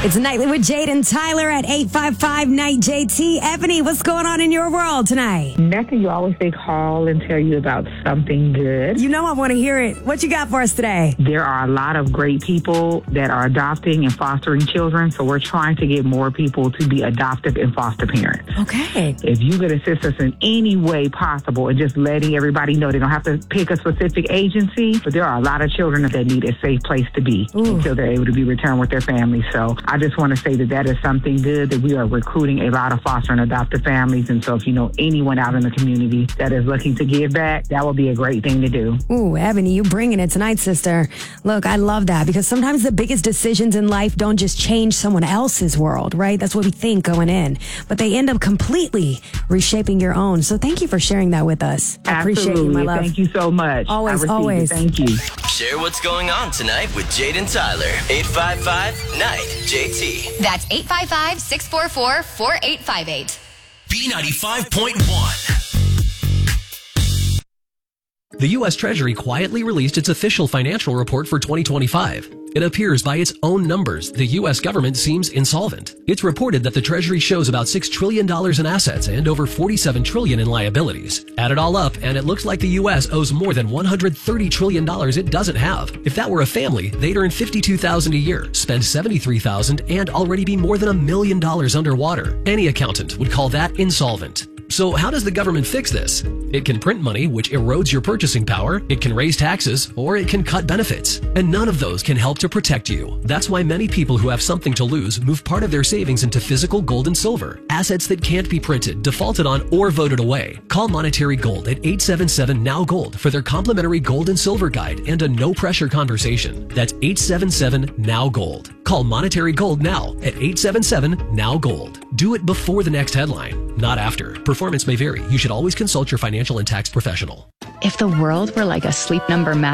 It's Nightly with Jade and Tyler at 855-NIGHT-JT. Ebony, what's going on in your world tonight? Nothing. You always say call and tell you about something good. You know I want to hear it. What you got for us today? There are a lot of great people that are adopting and fostering children, so we're trying to get more people to be adoptive and foster parents. Okay. If you could assist us in any way possible and just letting everybody know, they don't have to pick a specific agency, but there are a lot of children that need a safe place to be until they're able to be returned with their families. So I just want to say that is something good, that we are recruiting a lot of foster and adoptive families. And so if you know anyone out in the community that is looking to give back, that would be a great thing to do. Ooh, Ebony, you bringing it tonight, sister. Look, I love that because sometimes the biggest decisions in life don't just change someone else's world, right? That's what we think going in, but they end up completely reshaping your own. So thank you for sharing that with us. I appreciate you, my love. Thank you so much. Always. Thank you. Share what's going on tonight with Jade and Tyler. 855-NIGHT-JT. That's 855-644-4858. B95.1. The U.S. Treasury quietly released its official financial report for 2025. It appears by its own numbers, the U.S. government seems insolvent. It's reported that the Treasury shows about $6 trillion in assets and over $47 trillion in liabilities. Add it all up, and it looks like the U.S. owes more than $130 trillion it doesn't have. If that were a family, they'd earn $52,000 a year, spend $73,000, and already be more than $1 million underwater. Any accountant would call that insolvent. So how does the government fix this? It can print money, which erodes your purchasing power, it can raise taxes, or it can cut benefits. And none of those can help to protect you. That's why many people who have something to lose move part of their savings into physical gold and silver, assets that can't be printed, defaulted on, or voted away. Call Monetary Gold at 877-NOW-GOLD for their complimentary gold and silver guide and a no-pressure conversation. That's 877-NOW-GOLD. Call Monetary Gold now at 877-NOW-GOLD. Do it before the next headline, not after. Performance may vary. You should always consult your financial and tax professional. If the world were like a Sleep Number